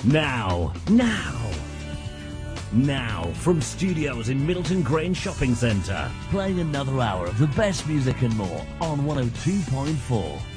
Now, from studios in Middleton Grange Shopping Centre, playing another hour of the best music and more on 102.4.